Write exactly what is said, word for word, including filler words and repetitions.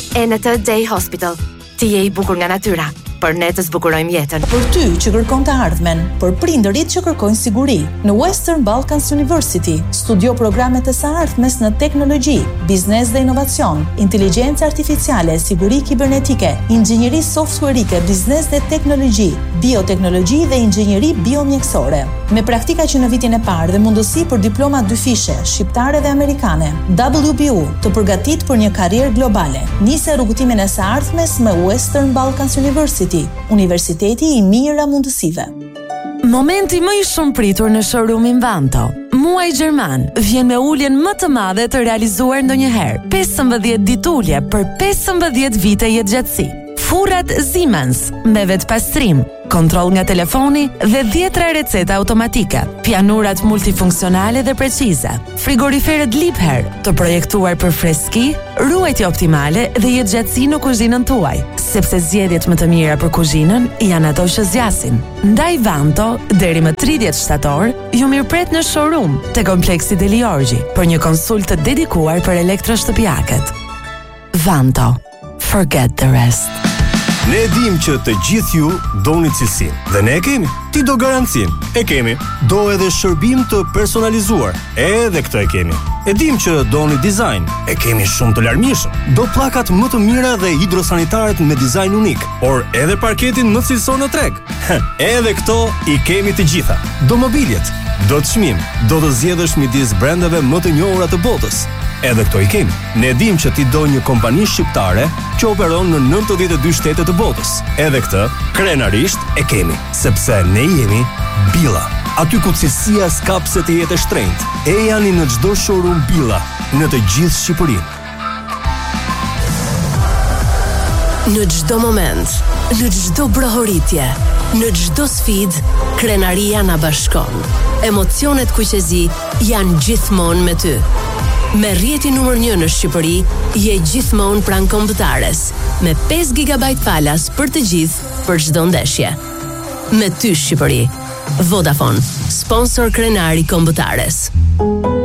E N T Day Hospital. Ti je i bukur nga natyra, por ne të zbukurojmë jetën. Për ty që kërkon të ardhmen, për prindërit që kërkojnë siguri, në Western Balkans University, studio programet e së ardhmes në teknologji, biznes dhe inovacion, inteligjencë artificiale, siguri kibernetike, inxhinieri softwareike, biznes dhe teknologji, bioteknologji dhe inxhinieri biomjekësore. Me praktika që në vitin e parë dhe mundësi për diploma dyfishe, shqiptare dhe amerikane, W B U të përgatit për një karrierë globale. Nise rrugëtimin e së ardhmes me Western Balkans University, Universiteti i mirë a mundësive. Momenti më i shumë pritur në showroomin Vanto. Muaj Gjerman vjen me uljen më të madhe të realizuar ndonjëherë. pesëmbëdhjetë ditë ulje për pesëmbëdhjetë vite jetëgjatësi. Furrat Siemens me vetpastrim, kontroll nga telefoni dhe dhjetra receta automatike, pianurat multifunksionale dhe precize, frigoriferet Liebherr të projektuar për freski, ruajtje optimale dhe jetëgjatësi në kuzhinën tuaj, sepse zgjedhjet më të mira për kuzhinën janë ato që zgjasin. Ndaj Vanto, deri më tridhjetë shtator, ju mirëpret në showroom te kompleksi Deli Orgji për një konsultë të dedikuar për elektroshtëpiakët. Vanto, forget the rest. Ne dim që të gjithë ju doni cilësinë dhe ne e kemi. Ti do garancinë, e kemi. Do edhe shërbim të personalizuar, edhe këtë e kemi. E dim që doni dizajn, e kemi shumë të larmishëm. Do pllakat më të mira dhe hidrosanitaret me dizajn unik, por edhe parketin më cilësor në treg. Edhe këto i kemi të gjitha. Do mobiljet, do të çmim, do të zgjedhësh midis brendave më të njohura të botës. Edhe këto i kemi. Ne dim që ti do një kompani shqiptare që operon në nëntëdhjetë e dy shtete të botës. Edhe këtë, krenarisht e kemi, sepse ne jemi Billa. Aty ku cilësia s'ka pse të jetë e shtrenjtë. E janë në çdo showroom Billa, në të gjithë Shqipërinë. Në çdo moment, në çdo brohoritje, në çdo sfidë, krenaria na bashkon. Emocionet kuqezi janë gjithmonë me ty. Me rrjetin numër një në Shqipëri, je gjithmonë pranë kombëtares, me pesë gigabajt falas për të gjithë, për çdo ndeshje. Me ty Shqipëri. Vodafone, sponsor krenari kombëtares.